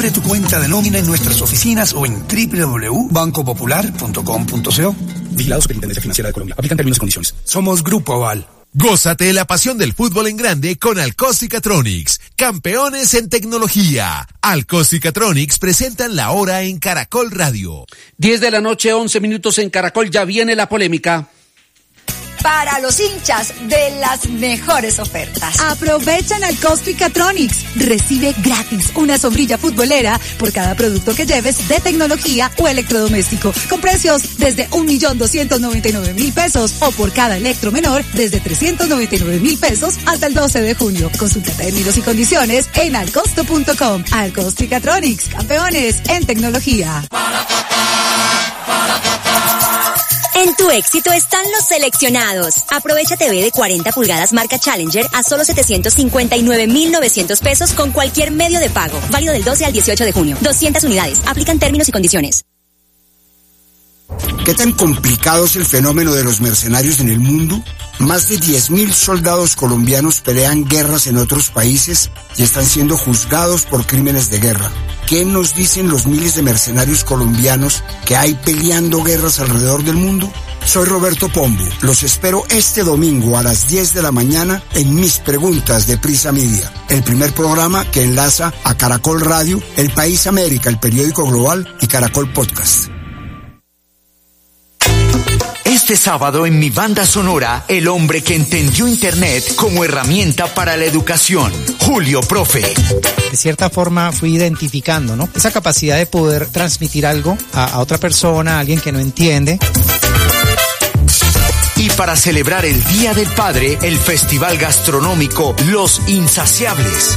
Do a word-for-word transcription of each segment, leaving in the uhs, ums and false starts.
Abre tu cuenta de nómina en nuestras oficinas o en doble u doble u doble u punto banco popular punto com punto co. Vigilado Superintendencia Financiera de Colombia. Aplican términos y condiciones. Somos Grupo Aval. Gózate la pasión del fútbol en grande con Alcóstica-Tronics, campeones en tecnología. Alcóstica-Tronics presentan la hora en Caracol Radio. diez de la noche, once minutos en Caracol, ya viene la polémica. Para los hinchas de las mejores ofertas. Aprovechan Alcóstica-Tronics. Recibe gratis una sombrilla futbolera por cada producto que lleves de tecnología o electrodoméstico, con precios desde un millón doscientos noventa y nueve mil pesos o por cada electro menor desde trescientos noventa y nueve mil pesos hasta el doce de junio. Consulta términos y condiciones en alcosto punto com. Alcóstica-Tronics, campeones en tecnología. En tu éxito están los seleccionados. Aprovecha T V de cuarenta pulgadas marca Challenger a solo setecientos cincuenta y nueve mil novecientos pesos con cualquier medio de pago. Válido del doce al dieciocho de junio. doscientas unidades. Aplican términos y condiciones. ¿Qué tan complicado es el fenómeno de los mercenarios en el mundo? Más de diez mil soldados colombianos pelean guerras en otros países y están siendo juzgados por crímenes de guerra. ¿Qué nos dicen los miles de mercenarios colombianos que hay peleando guerras alrededor del mundo? Soy Roberto Pombo. Los espero este domingo a las diez de la mañana en Mis Preguntas de Prisa Media, el primer programa que enlaza a Caracol Radio, El País América, el periódico global y Caracol Podcast. Este sábado en mi banda sonora, el hombre que entendió Internet como herramienta para la educación, Julio Profe. De cierta forma fui identificando, ¿no?, esa capacidad de poder transmitir algo a, a otra persona, a alguien que no entiende. Y para celebrar el Día del Padre, el festival gastronómico Los Insaciables.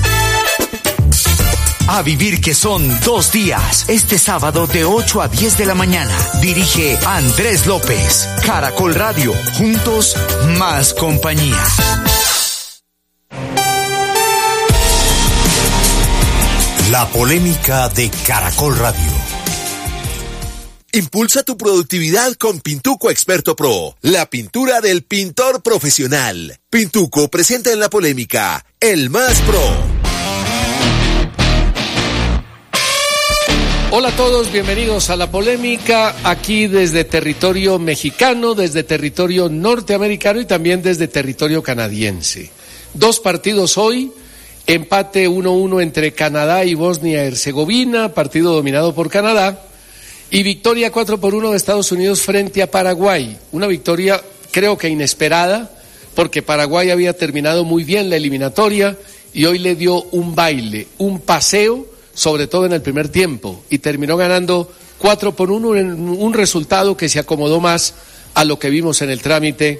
A vivir que son dos días. Este sábado de ocho a diez de la mañana. Dirige Andrés López. Caracol Radio. Juntos, más compañía. La polémica de Caracol Radio. Impulsa tu productividad con Pintuco Experto Pro, la pintura del pintor profesional. Pintuco presenta en la polémica El Más Pro. Hola a todos, bienvenidos a la polémica, aquí desde territorio mexicano, desde territorio norteamericano y también desde territorio canadiense. Dos partidos hoy, empate uno uno entre Canadá y Bosnia-Herzegovina, partido dominado por Canadá, y victoria cuatro por uno de Estados Unidos frente a Paraguay. Una victoria creo que inesperada, porque Paraguay había terminado muy bien la eliminatoria y hoy le dio un baile, un paseo, sobre todo en el primer tiempo, y terminó ganando cuatro por uno en un resultado que se acomodó más a lo que vimos en el trámite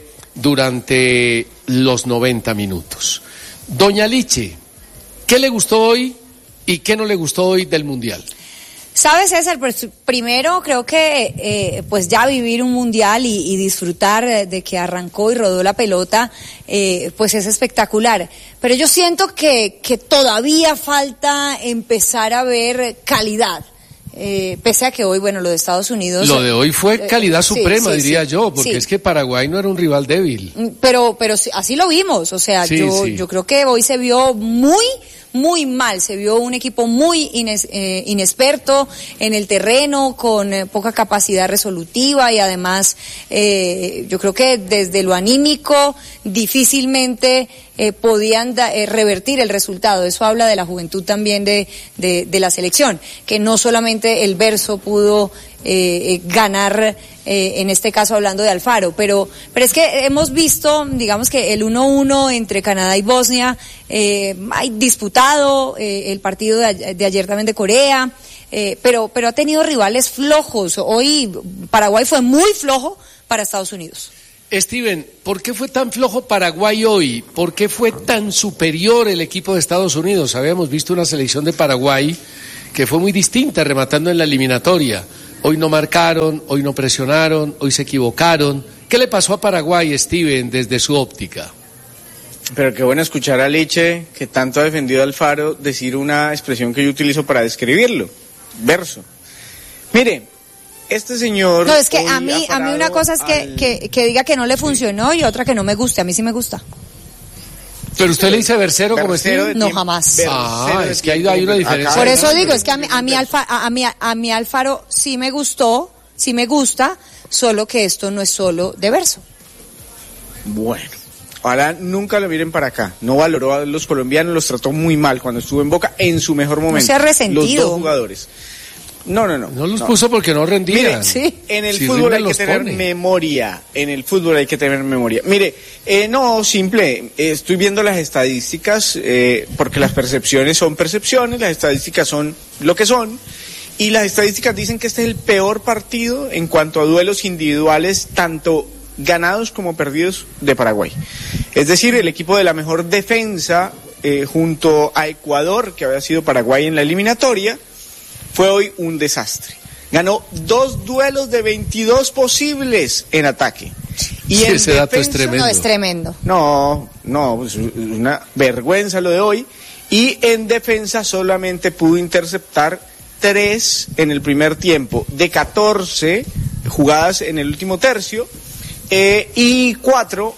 durante los noventa minutos. Doña Liche, ¿qué le gustó hoy y qué no le gustó hoy del Mundial? ¿Sabes, César? Pues primero creo que eh, pues ya vivir un mundial y, y disfrutar de, de que arrancó y rodó la pelota, eh, pues es espectacular. Pero yo siento que, que todavía falta empezar a ver calidad. Eh, pese a que hoy, bueno, lo de Estados Unidos... Lo de hoy fue calidad eh, suprema, sí, sí, diría sí, yo, porque sí. Es que Paraguay no era un rival débil. Pero, pero así lo vimos, o sea, sí, yo, sí. yo creo que hoy se vio muy... muy mal, se vio un equipo muy ines, eh, inexperto en el terreno, con eh, poca capacidad resolutiva y además eh, yo creo que desde lo anímico difícilmente eh, podían da, eh, revertir el resultado. Eso habla de la juventud también de, de, de la selección, que no solamente el Verso pudo eh, eh, ganar, eh, en este caso hablando de Alfaro, pero, pero es que hemos visto, digamos que el uno uno entre Canadá y Bosnia, eh, hay disputado eh, el partido de, de ayer también de Corea, eh, pero, pero ha tenido rivales flojos. Hoy Paraguay fue muy flojo para Estados Unidos. Steven, ¿por qué fue tan flojo Paraguay hoy? ¿Por qué fue tan superior el equipo de Estados Unidos? Habíamos visto una selección de Paraguay que fue muy distinta rematando en la eliminatoria. Hoy no marcaron, hoy no presionaron, hoy se equivocaron. ¿Qué le pasó a Paraguay, Steven, desde su óptica? Pero qué bueno escuchar a Liche, que tanto ha defendido a Alfaro, decir una expresión que yo utilizo para describirlo. Verso. Mire, este señor... No, es que a mí, a mí una cosa es que, al... que, que diga que no le funcionó y otra que no me guste. A mí sí me gusta. Pero usted le dice Bercero como estilo. No, jamás. Ah, es que ahí hay una diferencia. Por eso digo, es que a mí, a mí, Alfa, a, mí, a mí Alfaro sí me gustó, sí me gusta, solo que esto no es solo de verso. Bueno. Ojalá nunca lo miren para acá. No valoró a los colombianos, los trató muy mal cuando estuvo en Boca en su mejor momento. No se ha resentido. Los dos jugadores. No, no, no. No los no. puso porque no rendían. Mire, sí. en el si fútbol hay que tener pone. memoria. En el fútbol hay que tener memoria. Mire, eh, no, simple. Eh, estoy viendo las estadísticas eh, porque las percepciones son percepciones, las estadísticas son lo que son. Y las estadísticas dicen que este es el peor partido en cuanto a duelos individuales, tanto ganados como perdidos de Paraguay. Es decir, el equipo de la mejor defensa eh, junto a Ecuador, que había sido Paraguay en la eliminatoria, fue hoy un desastre. Ganó dos duelos de veintidós posibles en ataque. Y sí, en ese defensa, dato es tremendo. No, es tremendo. No, no, es una vergüenza lo de hoy. Y en defensa solamente pudo interceptar tres en el primer tiempo, de catorce jugadas en el último tercio, eh, y cuatro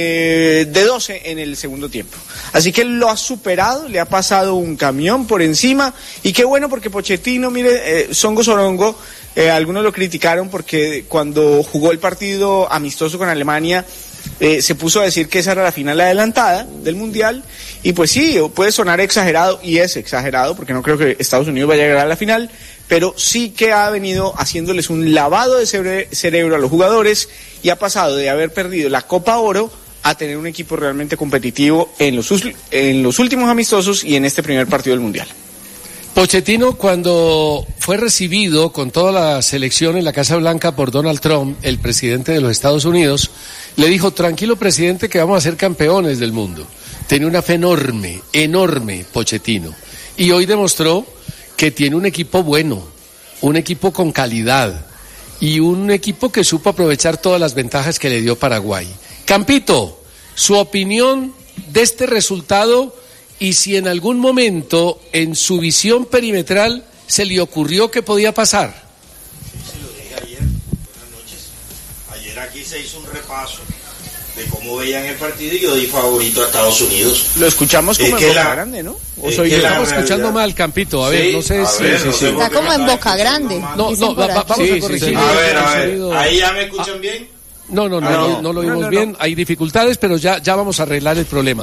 eh, de doce en el segundo tiempo. Así que lo ha superado, le ha pasado un camión por encima, y qué bueno porque Pochettino, mire, eh, Songo Sorongo, eh, algunos lo criticaron porque cuando jugó el partido amistoso con Alemania, eh, se puso a decir que esa era la final adelantada del Mundial, y pues sí, puede sonar exagerado, y es exagerado, porque no creo que Estados Unidos vaya a llegar a la final, pero sí que ha venido haciéndoles un lavado de cere- cerebro a los jugadores, y ha pasado de haber perdido la Copa Oro a tener un equipo realmente competitivo en los, en los últimos amistosos y en este primer partido del Mundial. Pochettino, cuando fue recibido con toda la selección en la Casa Blanca por Donald Trump, el presidente de los Estados Unidos, le dijo: tranquilo, presidente, que vamos a ser campeones del mundo. Tenía una fe enorme, enorme Pochettino. Y hoy demostró que tiene un equipo bueno, un equipo con calidad y un equipo que supo aprovechar todas las ventajas que le dio Paraguay. Campito, su opinión de este resultado, y si en algún momento en su visión perimetral se le ocurrió que podía pasar. Sí, se lo dije ayer. Buenas noches. Ayer aquí se hizo un repaso de cómo veían el partido y yo di favorito a Estados Unidos. Lo escuchamos como es en Boca la, Grande, ¿no? ¿O soy yo? Estamos escuchando mal, Campito. A ver, sí, no sé si... ver, sí, no sí, sé sí. Está como en Boca Grande. No, no, va, va, vamos sí, a corregir. Sí, sí. A ver, a ver. ¿Ahí ya me escuchan ah, bien? No, no, no, ah, no, no, no lo oímos no, no, bien. No. Hay dificultades, pero ya, ya vamos a arreglar el problema.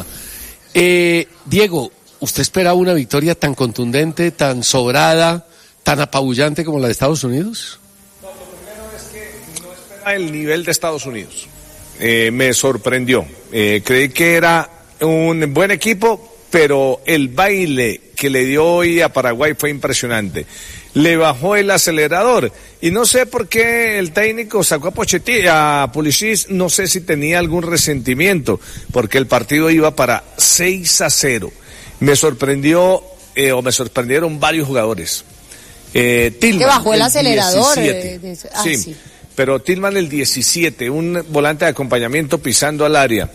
Eh, Diego, ¿usted esperaba una victoria tan contundente, tan sobrada, tan apabullante como la de Estados Unidos? No, lo primero es que no esperaba el nivel de Estados Unidos. Eh, me sorprendió. Eh, creí que era un buen equipo, pero el baile que le dio hoy a Paraguay fue impresionante. Le bajó el acelerador y no sé por qué el técnico sacó a Pochettino, a Pulisic, no sé si tenía algún resentimiento, porque el partido iba para seis a cero. Me sorprendió, eh, o me sorprendieron varios jugadores. Eh, Tillman, que bajó el, el acelerador. diecisiete. De, de, ah, sí, sí, pero Tillman el diecisiete, un volante de acompañamiento pisando al área.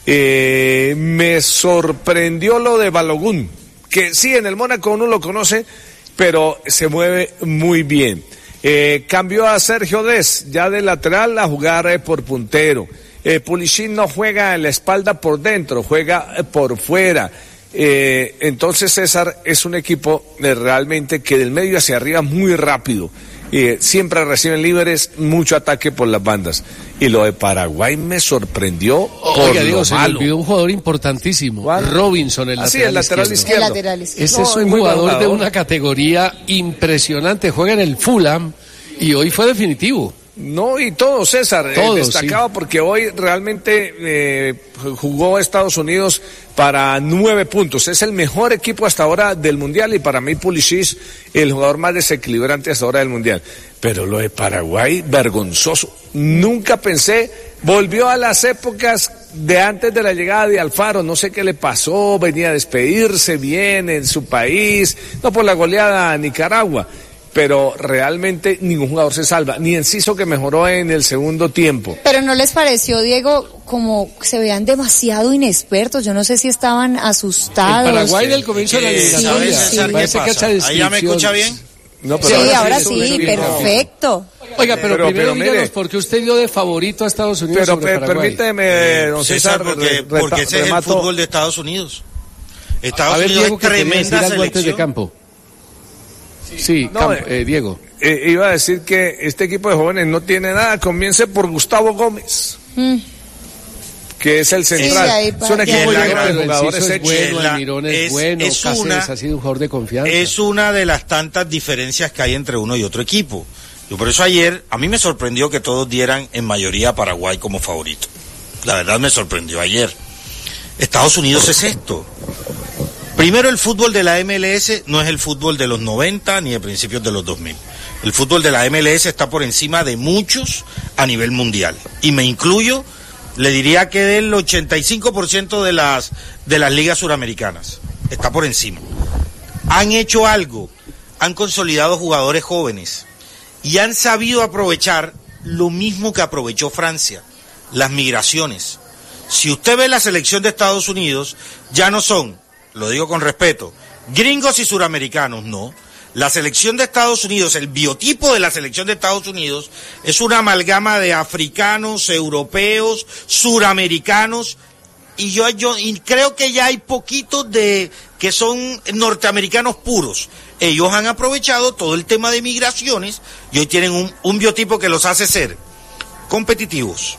Eh, me sorprendió lo de Balogun, que sí, en el Mónaco uno lo conoce, pero se mueve muy bien. Eh, cambió a Sergio Dest, ya de lateral, a jugar eh, por puntero. Eh, Pulisic no juega en la espalda por dentro, juega eh, por fuera. Eh, entonces César es un equipo eh, realmente que del medio hacia arriba muy rápido. Eh, siempre reciben libres, mucho ataque por las bandas. Y lo de Paraguay me sorprendió. Oiga, por Diego, se me olvidó un jugador importantísimo. ¿Cuál? Robinson, el, ah, lateral, sí, el lateral izquierdo. izquierdo. El lateral izquierdo. Ese no, es un jugador, jugador de una categoría impresionante. Juega en el Fulham y hoy fue definitivo. No, y todo, César, todo, eh, destacado sí. Porque hoy realmente eh, jugó Estados Unidos para nueve puntos. Es el mejor equipo hasta ahora del Mundial y para mí Pulisic el jugador más desequilibrante hasta ahora del Mundial. Pero lo de Paraguay, vergonzoso. Nunca pensé, volvió a las épocas de antes de la llegada de Alfaro, no sé qué le pasó, venía a despedirse bien en su país, no por la goleada a Nicaragua. Pero realmente ningún jugador se salva, ni Enciso, que mejoró en el segundo tiempo. Pero ¿no les pareció, Diego, como se veían demasiado inexpertos? Yo no sé si estaban asustados. El Paraguay del comienzo de la eliminatoria. Sí, sí. ¿Qué pasa? ¿Ahí ya me escucha bien? No, pero sí, ahora sí, sí, perfecto. Oiga, pero, pero primero pero, díganos por qué usted dio de favorito a Estados Unidos pero, sobre Paraguay. Permíteme, don César, César porque, re, re, porque ese remato. Es el fútbol de Estados Unidos. Estados a ver, Unidos Diego, es tremenda selección. Antes de campo. Sí, no, campo, eh, Diego. Eh, iba a decir que este equipo de jóvenes no tiene nada. Comience por Gustavo Gómez. Mm. Que es el central. Sí, es un equipo lleno de jugadores es bueno, Almirón es, es bueno, es Cáceres una, ha sido un jugador de confianza. Es una de las tantas diferencias que hay entre uno y otro equipo. Yo por eso ayer, a mí me sorprendió que todos dieran en mayoría a Paraguay como favorito. La verdad me sorprendió ayer. Estados Unidos es esto. Primero, el fútbol de la M L S no es el fútbol de los noventa ni de principios de los dos mil. El fútbol de la M L S está por encima de muchos a nivel mundial. Y me incluyo, le diría que del ochenta y cinco por ciento de las, de las ligas suramericanas. Está por encima. Han hecho algo, han consolidado jugadores jóvenes y han sabido aprovechar lo mismo que aprovechó Francia, las migraciones. Si usted ve la selección de Estados Unidos, ya no son, lo digo con respeto, gringos y suramericanos, no. La selección de Estados Unidos, el biotipo de la selección de Estados Unidos es una amalgama de africanos, europeos, suramericanos, y yo, yo y creo que ya hay poquitos de que son norteamericanos puros. Ellos han aprovechado todo el tema de migraciones y hoy tienen un, un biotipo que los hace ser competitivos,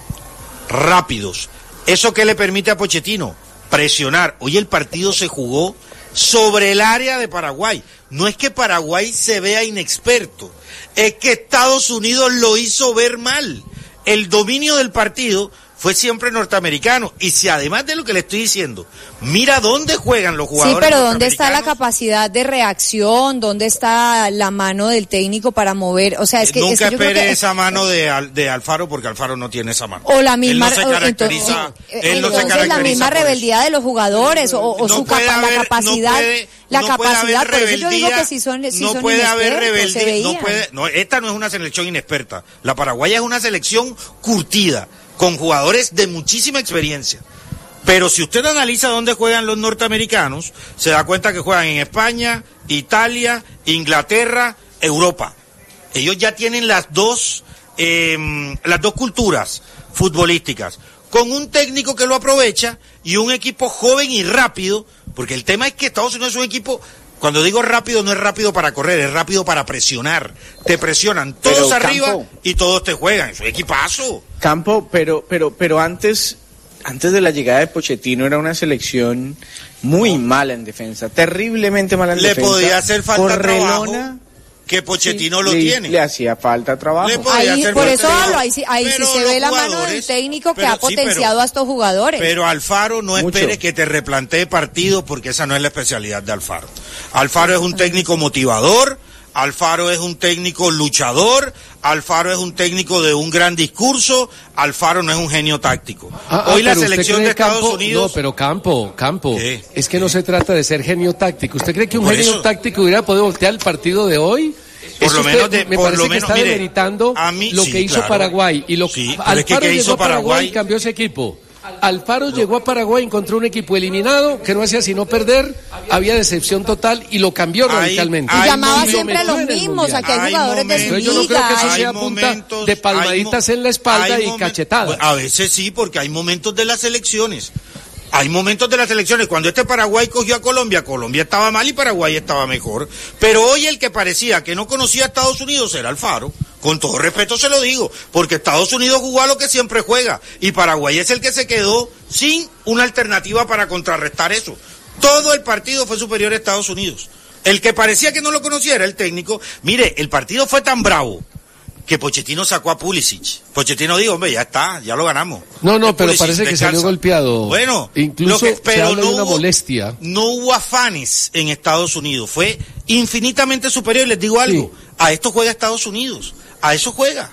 rápidos. ¿Eso qué le permite a Pochettino? Presionar. Hoy el partido se jugó sobre el área de Paraguay. No es que Paraguay se vea inexperto, es que Estados Unidos lo hizo ver mal. El dominio del partido fue siempre norteamericano. Y si además de lo que le estoy diciendo, mira dónde juegan los jugadores. Sí, pero ¿dónde está la capacidad de reacción? ¿Dónde está la mano del técnico para mover? O sea, es que nunca es que yo espere creo que esa mano de, de Alfaro, porque Alfaro no tiene esa mano. O la misma, él no se caracteriza, entonces, él no entonces se caracteriza la misma rebeldía de los jugadores, o, o no su capa, haber, la capacidad, no puede, la no capacidad. Por eso yo digo que si son, si no son puede haber rebeldía, no puede, no, esta no es una selección inexperta. La paraguaya es una selección curtida, con jugadores de muchísima experiencia. Pero si usted analiza dónde juegan los norteamericanos, se da cuenta que juegan en España, Italia, Inglaterra, Europa. Ellos ya tienen las dos, eh, las dos culturas futbolísticas, con un técnico que lo aprovecha y un equipo joven y rápido, porque el tema es que Estados Unidos es un equipo, cuando digo rápido, no es rápido para correr, es rápido para presionar. Te presionan todos pero, arriba Campo, y todos te juegan. Es un equipazo. Campo, pero, pero, pero antes, antes de la llegada de Pochettino era una selección muy no. mala en defensa, terriblemente mala en le defensa. Le podía hacer falta trabajo, que Pochettino sí, lo le, tiene. Le hacía falta trabajo. Ahí, por eso hablo, ahí, sí, ahí sí se ve la mano del técnico que pero, ha potenciado sí, pero, a estos jugadores. Pero Alfaro no Mucho. espere que te replantee partido, porque esa no es la especialidad de Alfaro. Alfaro es un técnico motivador, Alfaro es un técnico luchador, Alfaro es un técnico de un gran discurso, Alfaro no es un genio táctico. Ah, Hoy ah, la selección de Estados Campo, Unidos... No, pero Campo, Campo, ¿Qué? es que no se trata de ser genio táctico. ¿Usted cree que un Por genio eso... táctico hubiera podido voltear el partido de hoy? Por lo menos, de, me por parece lo que menos, está mire, demeritando a mí, lo sí, que hizo claro. Paraguay. Y lo, sí, Alfaro es que, ¿qué llegó hizo a Paraguay, Paraguay y cambió ese equipo. Alfaro no. llegó a Paraguay, encontró un equipo eliminado que no hacía sino perder, había decepción total y lo cambió hay, radicalmente. Y llamaba siempre a los mismos, a que hay, hay jugadores momentos, de su liga. Yo no creo que eso sea punta de palmaditas en la espalda y cachetadas. A veces sí, porque hay momentos de las elecciones. Hay momentos de las elecciones, cuando este Paraguay cogió a Colombia, Colombia estaba mal y Paraguay estaba mejor. Pero hoy el que parecía que no conocía a Estados Unidos era Alfaro. Con todo respeto se lo digo, porque Estados Unidos jugó a lo que siempre juega y Paraguay es el que se quedó sin una alternativa para contrarrestar eso. Todo el partido fue superior a Estados Unidos. El que parecía que no lo conocía era el técnico. Mire, el partido fue tan bravo que Pochettino sacó a Pulisic. Pochettino dijo, hombre, ya está, ya lo ganamos. No, no, pero Pulisic parece que descansa. salió golpeado. Bueno, incluso lo que, pero se habla no de una hubo, molestia. No hubo afanes en Estados Unidos, fue infinitamente superior. Y les digo algo, sí. A esto juega Estados Unidos, a eso juega.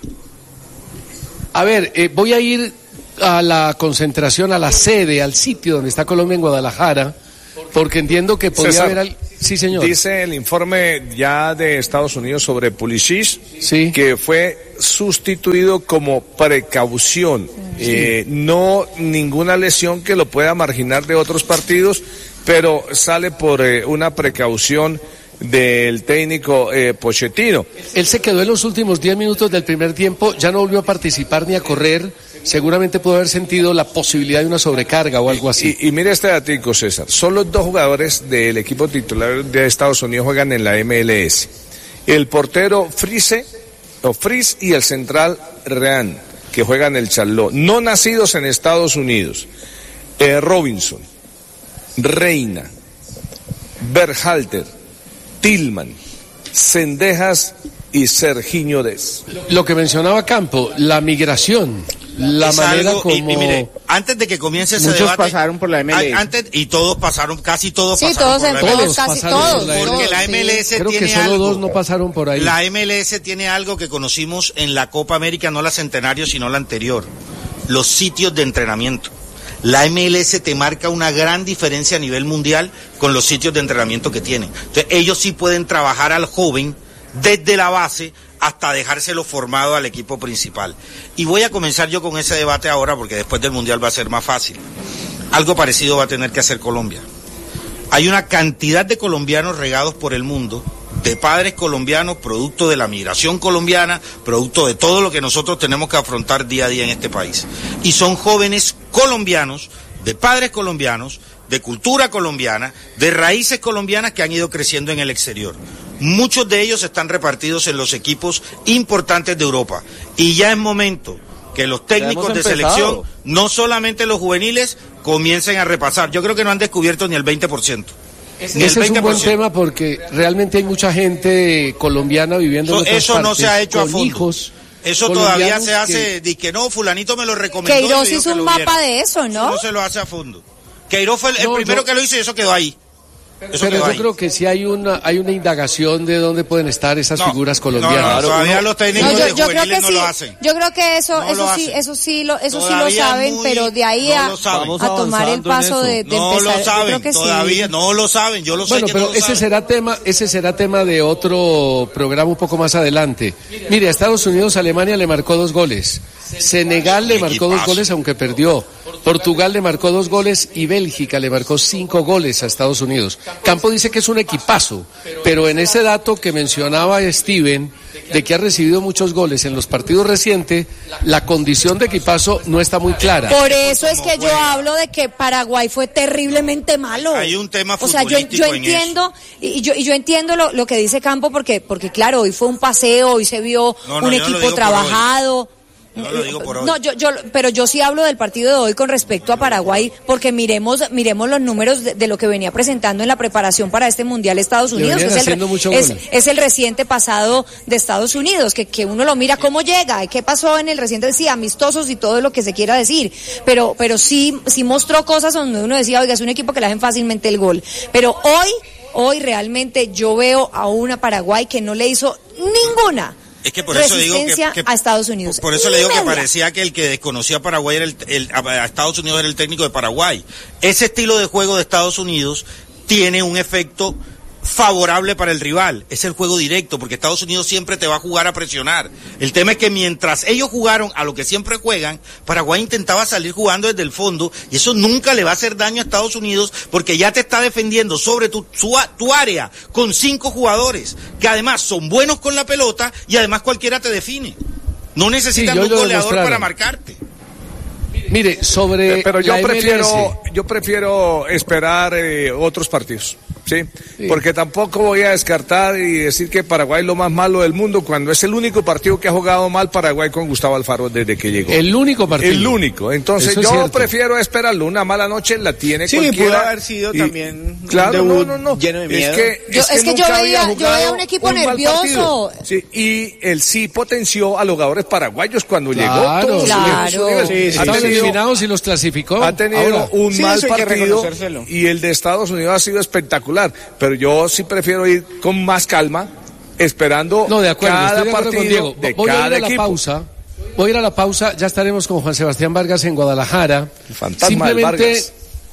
A ver, eh, voy a ir a la concentración, a la sede, al sitio donde está Colombia en Guadalajara, porque entiendo que podría César, haber... Al... Sí, señor. Dice el informe ya de Estados Unidos sobre Pulisic, sí, que fue sustituido como precaución, sí. eh, no ninguna lesión que lo pueda marginar de otros partidos, pero sale por eh, una precaución del técnico eh, Pochettino. Él se quedó en los últimos diez minutos del primer tiempo, ya no volvió a participar ni a correr, seguramente pudo haber sentido la posibilidad de una sobrecarga o algo así. Y, y mire este datico, César, solo dos jugadores del equipo titular de Estados Unidos juegan en la M L S, el portero Frise, o Fries y el central Rean, que juegan en el Charlotte, no nacidos en Estados Unidos, eh, Robinson, Reina, Berhalter, Tillman, Cendejas y Sergiño Dez. Lo que mencionaba Campo, la migración, la es manera algo, como... Y, y mire, antes de que comience ese Muchos debate... pasaron por la M L S. Antes, y todos pasaron, casi todos Sí, pasaron todos, por la todos, M L S. casi todos. la Porque todos, la sí. M L S Creo tiene que solo algo... dos no pasaron por ahí. La M L S tiene algo que conocimos en la Copa América, no la Centenario, sino la anterior. Los sitios de entrenamiento. La M L S te marca una gran diferencia a nivel mundial con los sitios de entrenamiento que tienen. Entonces, ellos sí pueden trabajar al joven desde la base hasta dejárselo formado al equipo principal. Y voy a comenzar yo con ese debate ahora porque después del Mundial va a ser más fácil. Algo parecido va a tener que hacer Colombia. Hay una cantidad de colombianos regados por el mundo, de padres colombianos, producto de la migración colombiana, producto de todo lo que nosotros tenemos que afrontar día a día en este país. Y son jóvenes colombianos, de padres colombianos, de cultura colombiana, de raíces colombianas que han ido creciendo en el exterior. Muchos de ellos están repartidos en los equipos importantes de Europa. Y ya es momento que los técnicos de selección, no solamente los juveniles, comiencen a repasar. Yo creo que no han descubierto ni el veinte por ciento. Ese es un buen tema porque realmente hay mucha gente colombiana viviendo en otras Eso partes, no se ha hecho a con fondo. hijos. Eso todavía se hace, de que no, fulanito me lo recomendó. Queiroz hizo un mapa de eso, ¿no? Eso no se lo hace a fondo. Queiroz fue el, No, el primero yo- que lo hizo y eso quedó ahí. Eso Pero quedó yo ahí. creo que sí hay una hay una indagación de dónde pueden estar esas No, figuras no, colombianas. no, todavía los técnicos No, de yo, yo creo juveniles que no sí. lo hacen. Yo creo que eso, No eso lo sí, hacen. eso sí lo, eso sí lo Todavía saben, muy- pero de ahí no a, lo saben. a tomar el paso de, de No empezar. lo Yo saben, creo que todavía sí. no lo saben, yo lo sé Bueno, que pero no lo ese saben. será tema, ese será tema de otro programa un poco más adelante. Mire, a Estados Unidos, Alemania le marcó dos goles. Senegal le marcó dos Equipazo. goles aunque perdió. Portugal le marcó dos goles y Bélgica le marcó cinco goles a Estados Unidos. Campo dice que es un equipazo, pero en ese dato que mencionaba Steven, de que ha recibido muchos goles en los partidos recientes, la condición de equipazo no está muy clara. Por eso es que yo hablo de que Paraguay fue terriblemente malo. Hay un tema O sea, yo, futbolístico yo en entiendo y yo, y yo entiendo lo, lo que dice Campo porque porque claro, hoy fue un paseo, hoy se vio No, no, un yo no lo equipo digo por trabajado. Yo lo digo por hoy. No, yo, yo, pero yo sí hablo del partido de hoy con respecto a Paraguay, porque miremos, miremos los números de, de lo que venía presentando en la preparación para este Mundial Estados Le Unidos, que venían es el, haciendo mucho es, gol. es el reciente pasado de Estados Unidos, que, que uno lo mira cómo llega, y qué pasó en el reciente, sí, amistosos y todo lo que se quiera decir, pero, pero sí, sí mostró cosas donde uno decía, oiga, es un equipo que le hacen fácilmente el gol, pero hoy, hoy realmente yo veo a una Paraguay que no le hizo ninguna Es que por eso digo que, resistencia que- a Estados Unidos. Por, por eso le Ni digo que media. parecía que el que desconocía a Paraguay era el, el- a Estados Unidos era el técnico de Paraguay. Ese estilo de juego de Estados Unidos tiene un efecto favorable para el rival, es el juego directo, porque Estados Unidos siempre te va a jugar a presionar. El tema es que mientras ellos jugaron a lo que siempre juegan, Paraguay intentaba salir jugando desde el fondo, y eso nunca le va a hacer daño a Estados Unidos, porque ya te está defendiendo sobre tu, su- tu área con cinco jugadores, que además son buenos con la pelota, y además cualquiera te define. No necesitan Sí, yo un lo goleador demostraron. para marcarte. Mire, sobre Eh, Pero yo la M L S, prefiero, yo prefiero esperar eh, otros partidos, ¿sí? Porque tampoco voy a descartar y decir que Paraguay es lo más malo del mundo cuando es el único partido que ha jugado mal Paraguay con Gustavo Alfaro desde que llegó. el único partido. El único. Entonces Eso es yo cierto. prefiero esperarlo. Una mala noche la tiene Sí, cualquiera. pudo haber sido Y- también un Claro, no, debut no, no. lleno de Es miedo. que, Yo- es que yo nunca veía- había yo veía jugado un equipo mal nervioso. partido. Sí, y él sí potenció a los jugadores paraguayos cuando Claro, llegó. Todos claro. subieron su nivel. Sí, sí, Ha Estaban tenido- eliminados y los clasificó. ha tenido Ahora, un Sí, mal eso hay que partido reconocérselo. y el de Estados Unidos ha sido espectacular, pero yo sí prefiero ir con más calma, esperando no, de acuerdo, cada estoy de acuerdo con partido Diego. de Voy a ir cada a la equipo. pausa. Voy a ir a la pausa, ya estaremos con Juan Sebastián Vargas en Guadalajara. El fantasma del Simplemente, Vargas.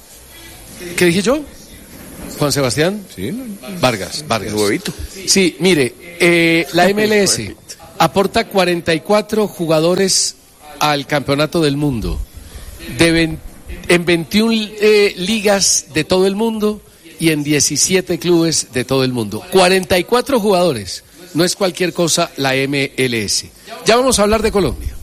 ¿qué dije yo? Juan Sebastián Sí, Vargas, Vargas. el huevito. Sí, mire, eh, la M L S aporta cuarenta y cuatro jugadores al campeonato del mundo. De vein- en veintiuna eh, ligas de todo el mundo y en diecisiete clubes de todo el mundo. cuarenta y cuatro jugadores. No es cualquier cosa la M L S. Ya vamos a hablar de Colombia.